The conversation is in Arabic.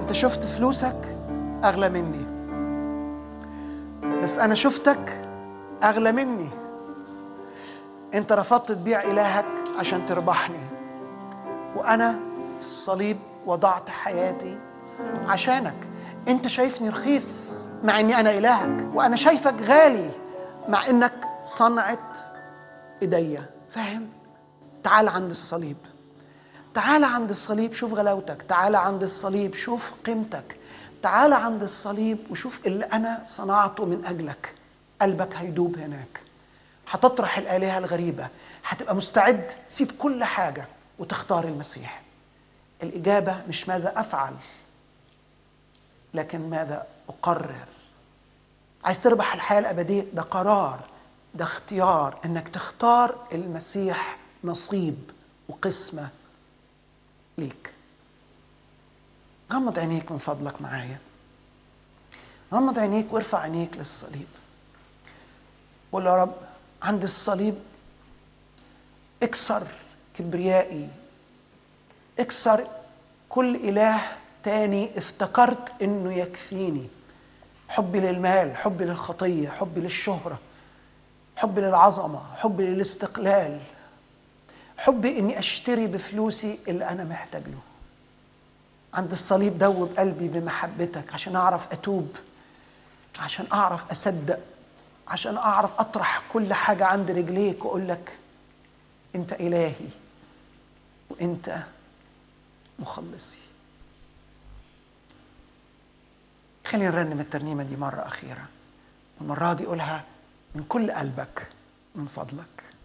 انت شفت فلوسك اغلى مني، بس انا شفتك اغلى مني. انت رفضت تبيع الهك عشان تربحني، وانا في الصليب وضعت حياتي عشانك. انت شايفني رخيص مع اني انا الهك، وانا شايفك غالي مع انك صنعت ايديا. فاهم؟ تعال عند الصليب، تعال عند الصليب شوف غلاوتك، تعال عند الصليب شوف قيمتك، تعال عند الصليب وشوف اللي أنا صنعته من أجلك. قلبك هيدوب هناك، هتطرح الآلهة الغريبة، هتبقى مستعد تسيب كل حاجة وتختار المسيح. الإجابة مش ماذا أفعل، لكن ماذا أقرر. عايز تربح الحياة الأبدية، ده قرار، ده اختيار، إنك تختار المسيح نصيب وقسمة ليك. غمض عينيك من فضلك معايا، غمض عينيك وارفع عينيك للصليب. قول يا رب عند الصليب اكسر كبريائي، اكسر كل إله تاني افتكرت إنه يكفيني. حبي للمال، حبي للخطية، حبي للشهرة، حبي للعظمة، حبي للاستقلال، حبي إني أشتري بفلوسي اللي أنا محتاج له. عند الصليب دوب قلبي بمحبتك عشان أعرف أتوب، عشان أعرف أصدق، عشان أعرف أطرح كل حاجة عند رجليك وأقول لك أنت إلهي وأنت مخلصي. خلينا نرنم الترنيمة دي مرة أخيرة، والمرة دي قولها من كل قلبك من فضلك.